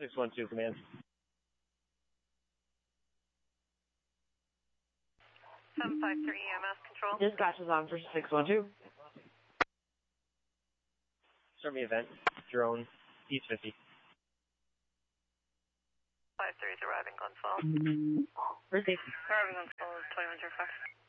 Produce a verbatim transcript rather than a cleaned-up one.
six one two, command. seven five three E M S control. Dispatch is on for six one two. Start me event. Drone. East fifty. five three is arriving on fall. Where's safety? Arriving on fall is twenty-one zero five.